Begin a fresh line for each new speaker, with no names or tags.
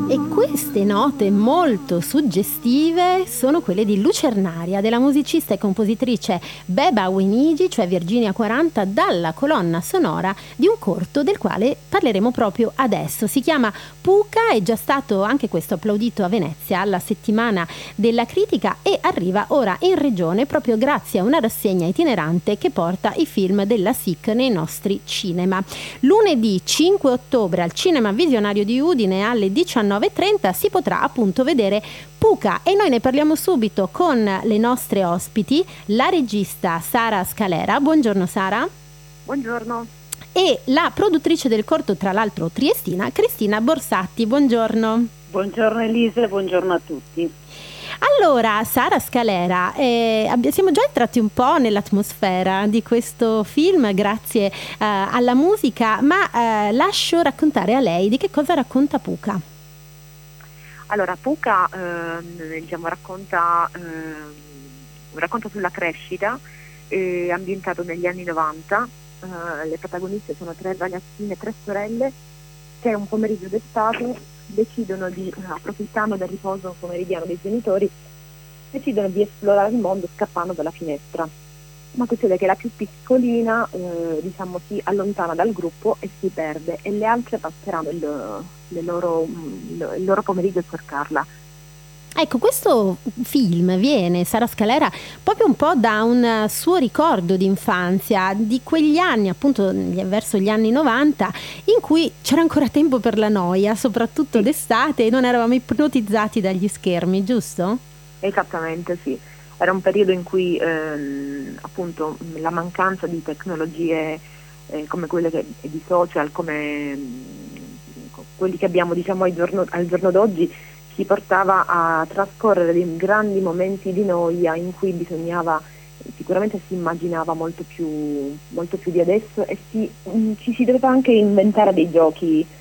E queste note molto suggestive sono quelle di Lucernaria, della musicista e compositrice Beba Wenigi, cioè Virginia 40, dalla colonna sonora di un corto del quale parleremo proprio adesso. Si chiama Puca, è già stato anche questo applaudito a Venezia alla settimana della critica e arriva ora in regione proprio grazie a una rassegna itinerante che porta i film della SIC nei nostri cinema. Lunedì 5 ottobre al Cinema Visionario di Udine alle 19:30 si potrà appunto vedere Puca e noi ne parliamo subito con le nostre ospiti, la regista Sara Scalera. Buongiorno Sara.
Buongiorno.
E la produttrice del corto, tra l'altro triestina, Cristina Borsatti. Buongiorno.
Buongiorno Elisa, buongiorno a tutti.
Allora, Sara Scalera, siamo già entrati un po' nell'atmosfera di questo film grazie alla musica, ma lascio raccontare a lei di che cosa racconta Puca.
Allora, Puca racconta sulla crescita, ambientato negli anni 90. Le protagoniste sono tre ragazzine, tre sorelle, che un pomeriggio d'estate decidono approfittando del riposo pomeridiano dei genitori, decidono di esplorare il mondo scappando dalla finestra. Ma succede che la più piccolina si allontana dal gruppo e si perde, e le altre passeranno il loro pomeriggio a cercarla.
Ecco, questo film viene, Sara Scalera, proprio un po' da un suo ricordo di infanzia, di quegli anni, appunto verso gli anni 90, in cui c'era ancora tempo per la noia, soprattutto d'estate, e non eravamo ipnotizzati dagli schermi, giusto?
Esattamente, sì. Era un periodo in cui appunto la mancanza di tecnologie come quelle di social, come quelli che abbiamo al giorno d'oggi, ci portava a trascorrere dei grandi momenti di noia in cui sicuramente si immaginava molto più di adesso, e ci si doveva anche inventare dei giochi